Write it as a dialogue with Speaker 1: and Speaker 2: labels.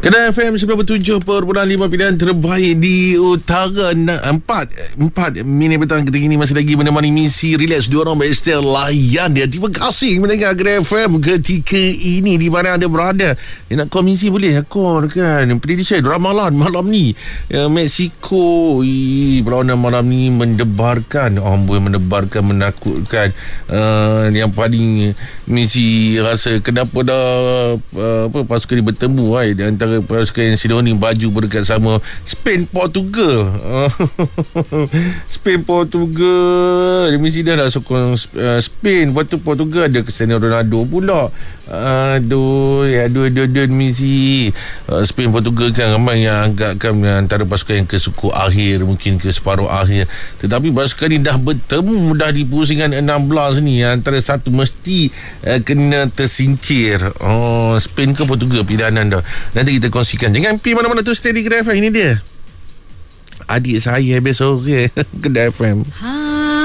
Speaker 1: Kedai FM 97.5 pilihan terbaik di utara. 4 minit petang ketika ini masih lagi menemani misi relax dua orang Estel layan dia. Terima kasih mendengar Kedai FM ketika ini di mana anda berada. Nak call misi boleh call kan. Prediction ramalan malam ni Mexico berlawanan malam ni mendebarkan mendebarkan, menakutkan. Yang paling misi rasa kenapa dah pasukan ni bertemu di antara pasukan Sidoni baju berdekat sama Spain Portugal. Spain Portugal dia mesti dah sokong Spain. Lepas tu Portugal ada Cristiano Ronaldo pula. Aduh misi Spain Portugal kan ramai yang anggapkan antara pasukan yang ke suku akhir, mungkin ke separuh akhir. Tetapi pasukan ni dah bertemu dah di pusingan 16 ni. Antara satu mesti kena tersingkir. Spain ke Portugal pilihan anda. Nanti kita kongsikan. Jangan pergi mana-mana tu, stay di Kedai FM. Ini dia adik saya besok Kedai FM.